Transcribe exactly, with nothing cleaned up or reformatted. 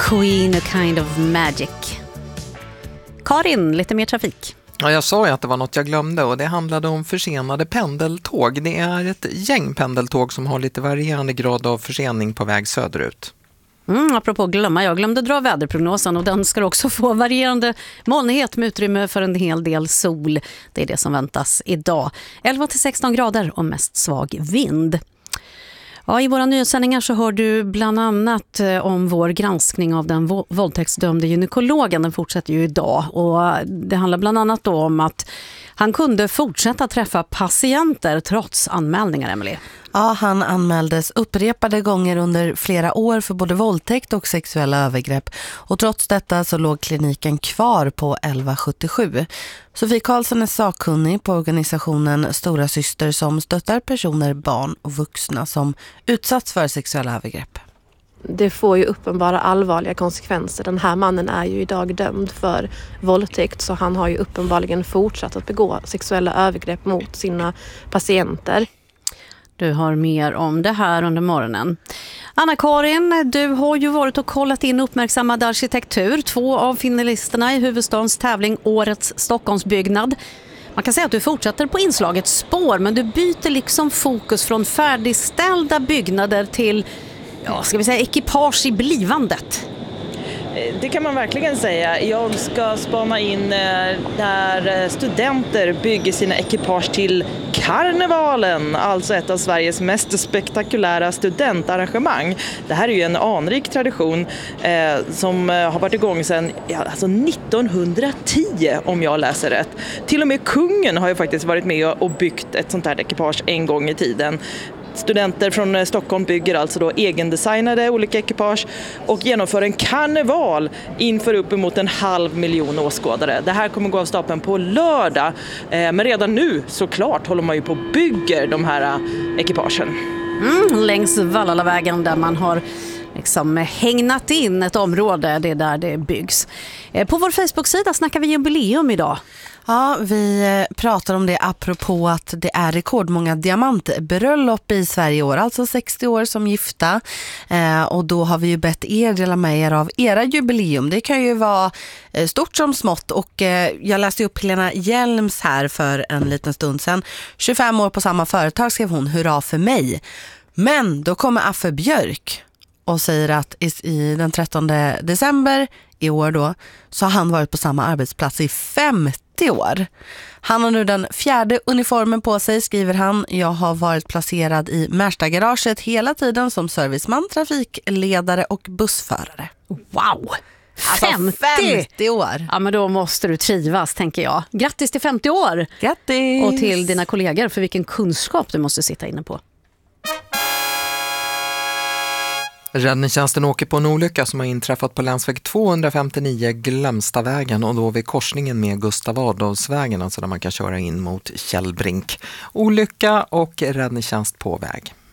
Queen, A Kind of Magic. Karin, lite mer trafik. Ja, jag sa ju att det var något jag glömde och det handlade om försenade pendeltåg. Det är ett gäng pendeltåg som har lite varierande grad av försening på väg söderut. Mm, apropå glömma, jag glömde dra väderprognosen och den ska också få varierande molnighet med utrymme för en hel del sol. Det är det som väntas idag. elva till sexton grader och mest svag vind. Ja, i våra nyhetssändningar så hör du bland annat om vår granskning av den våldtäktsdömde gynekologen. Den fortsätter ju idag och det handlar bland annat då om att han kunde fortsätta träffa patienter trots anmälningar, Emily. Ja, han anmäldes upprepade gånger under flera år för både våldtäkt och sexuella övergrepp. Och trots detta så låg kliniken kvar på elva sjuttiosju. Sofie Karlsson är sakkunnig på organisationen Stora Syster som stöttar personer, barn och vuxna som utsatts för sexuella övergrepp. Det får ju uppenbara allvarliga konsekvenser. Den här mannen är ju idag dömd för våldtäkt så han har ju uppenbarligen fortsatt att begå sexuella övergrepp mot sina patienter. Du har mer om det här under morgonen. Anna-Karin, du har ju varit och kollat in uppmärksammad arkitektur. Två av finalisterna i huvudstadens tävling Årets Stockholmsbyggnad. Man kan säga att du fortsätter på inslagets spår men du byter liksom fokus från färdigställda byggnader till, ja, ska vi säga, ekipage i blivandet. Det kan man verkligen säga. Jag ska spana in där studenter bygger sina ekipage till karnevalen, alltså ett av Sveriges mest spektakulära studentarrangemang. Det här är ju en anrik tradition eh, som har varit igång sedan ja, alltså nittonhundratio om jag läser rätt. Till och med kungen har ju faktiskt varit med och byggt ett sånt här ekipage en gång i tiden. Studenter från Stockholm bygger alltså då egendesignade olika ekipage och genomför en karneval inför uppemot en halv miljon åskådare. Det här kommer gå av stapeln på lördag, men redan nu såklart håller man ju på och bygger de här ekipagen. Mm, längs Vallalavägen där man har liksom hängnat in ett område, det är där det byggs. På vår Facebook-sida snackar vi jubileum idag. Ja, vi pratar om det apropå att det är rekordmånga diamantbröllop i Sverige i år, alltså sextio år som gifta. Eh, och då har vi ju bett er dela med er av era jubileum. Det kan ju vara eh, stort som smått och eh, jag läste upp Helena Hjelms här för en liten stund sedan. tjugofem år på samma företag skrev hon, hurra för mig. Men då kommer Affe Björk och säger att i, i den trettonde december i år då så har han varit på samma arbetsplats i femtio år. Han har nu den fjärde uniformen på sig, skriver han. Jag har varit placerad i Märstagaraget hela tiden som serviceman, trafikledare och bussförare. Wow! Alltså femtio! femtio år! Ja, men då måste du trivas, tänker jag. Grattis till femtio år! Grattis! Och till dina kollegor för vilken kunskap du måste sitta inne på. Räddningstjänsten åker på en olycka som har inträffat på länsväg tvåhundrafemtionio Glömstavägen och då vid korsningen med Gustav Adolfsvägen, alltså där man kan köra in mot Källbrink. Olycka och räddningstjänst på väg.